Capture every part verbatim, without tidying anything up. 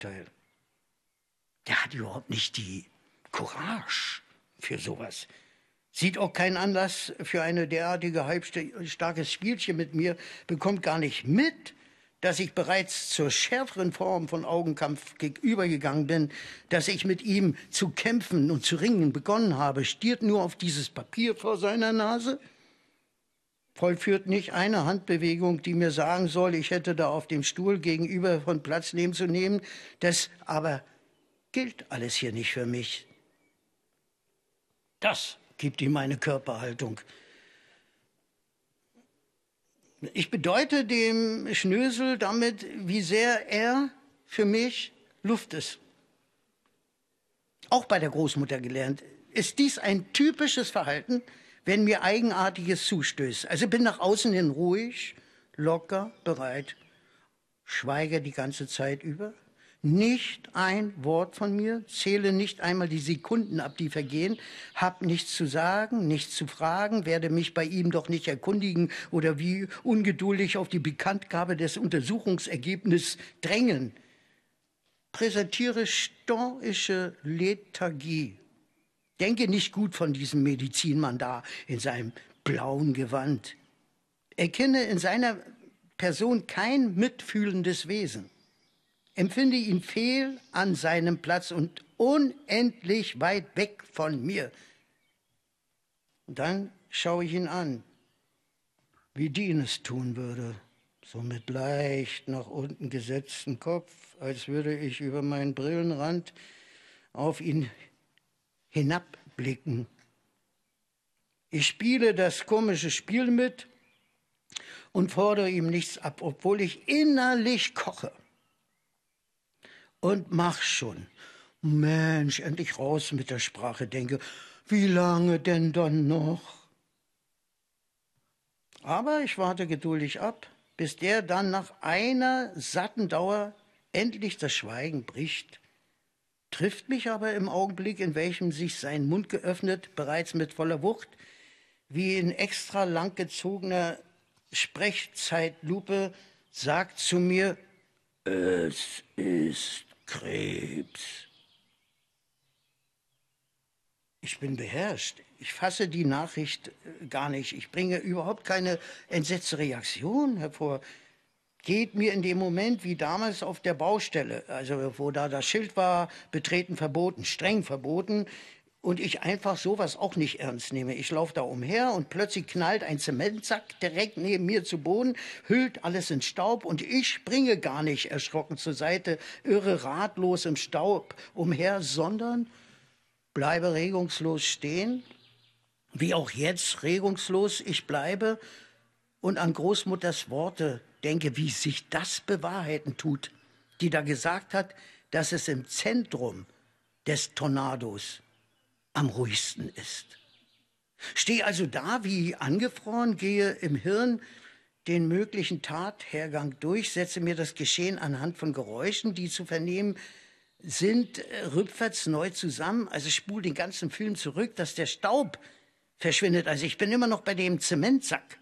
Teil. Der hat überhaupt nicht die Courage für sowas. Sieht auch keinen Anlass für eine derartige halbstarkes Spielchen mit mir, bekommt gar nicht mit, dass ich bereits zur schärferen Form von Augenkampf übergegangen bin, dass ich mit ihm zu kämpfen und zu ringen begonnen habe, stiert nur auf dieses Papier vor seiner Nase, vollführt nicht eine Handbewegung, die mir sagen soll, ich hätte da auf dem Stuhl gegenüber von Platz nehmen zu nehmen. Das aber gilt alles hier nicht für mich. Das gibt ihm meine Körperhaltung. Ich bedeute dem Schnösel damit, wie sehr er für mich Luft ist. Auch bei der Großmutter gelernt. Ist dies ein typisches Verhalten, wenn mir Eigenartiges zustößt? Also bin nach außen hin ruhig, locker, bereit, schweige die ganze Zeit über. Nicht ein Wort von mir, zähle nicht einmal die Sekunden ab, die vergehen, hab nichts zu sagen, nichts zu fragen, werde mich bei ihm doch nicht erkundigen oder wie ungeduldig auf die Bekanntgabe des Untersuchungsergebnisses drängen. Präsentiere stoische Lethargie. Denke nicht gut von diesem Medizinmann da in seinem blauen Gewand. Erkenne in seiner Person kein mitfühlendes Wesen. Empfinde ihn fehl an seinem Platz und unendlich weit weg von mir. Und dann schaue ich ihn an, wie Dean es tun würde, so mit leicht nach unten gesetzten Kopf, als würde ich über meinen Brillenrand auf ihn hinabblicken. Ich spiele das komische Spiel mit und fordere ihm nichts ab, obwohl ich innerlich koche. Und mach schon. Mensch, endlich raus mit der Sprache, denke, wie lange denn dann noch? Aber ich warte geduldig ab, bis der dann nach einer satten Dauer endlich das Schweigen bricht, trifft mich aber im Augenblick, in welchem sich sein Mund geöffnet, bereits mit voller Wucht, wie in extra langgezogener Sprechzeitlupe, sagt zu mir, es ist Krebs. Ich bin beherrscht. Ich fasse die Nachricht gar nicht. Ich bringe überhaupt keine entsetzte Reaktion hervor. Geht mir in dem Moment wie damals auf der Baustelle, also wo da das Schild war, betreten verboten, streng verboten, und ich einfach sowas auch nicht ernst nehme. Ich laufe da umher und plötzlich knallt ein Zementsack direkt neben mir zu Boden, hüllt alles in Staub und ich springe gar nicht erschrocken zur Seite, irre ratlos im Staub umher, sondern bleibe regungslos stehen, wie auch jetzt regungslos ich bleibe und an Großmutters Worte denke, wie sich das bewahrheiten tut, die da gesagt hat, dass es im Zentrum des Tornados am ruhigsten ist. Stehe also da wie angefroren, gehe im Hirn den möglichen Tathergang durch, setze mir das Geschehen anhand von Geräuschen, die zu vernehmen sind, rückwärts neu zusammen, also spule den ganzen Film zurück, dass der Staub verschwindet. Also ich bin immer noch bei dem Zementsack.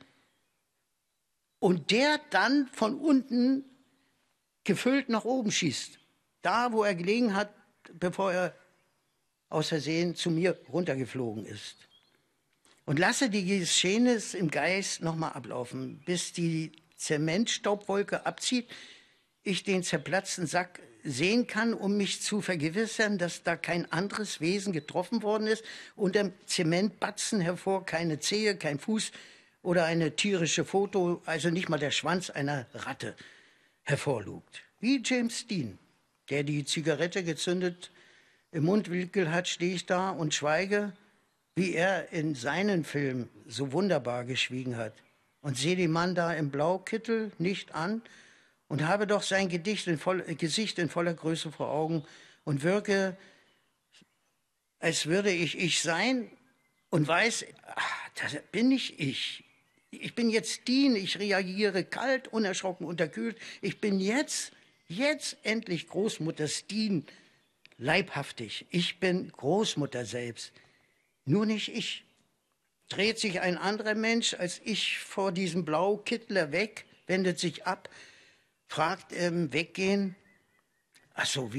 Und der dann von unten gefüllt nach oben schießt. Da, wo er gelegen hat, bevor er aus Versehen zu mir runtergeflogen ist. Und lasse die Geschehnisse im Geist nochmal ablaufen, bis die Zementstaubwolke abzieht, ich den zerplatzten Sack sehen kann, um mich zu vergewissern, dass da kein anderes Wesen getroffen worden ist, unterm Zementbatzen hervor keine Zehe, kein Fuß oder eine tierische Foto, also nicht mal der Schwanz einer Ratte hervorlugt. Wie James Dean, der die Zigarette gezündet im Mundwinkel hat, stehe ich da und schweige, wie er in seinen Filmen so wunderbar geschwiegen hat, und sehe den Mann da im Blaukittel nicht an und habe doch sein Gedicht in voll, Gesicht in voller Größe vor Augen und wirke, als würde ich ich sein und weiß, ach, das bin nicht ich. Ich bin jetzt Dean, ich reagiere kalt, unerschrocken, unterkühlt. Ich bin jetzt, jetzt endlich Großmutters Dean, leibhaftig. Ich bin Großmutter selbst. Nur nicht ich. Dreht sich ein anderer Mensch als ich vor diesem Blaukittler weg, wendet sich ab, fragt im Weggehen, Ach so,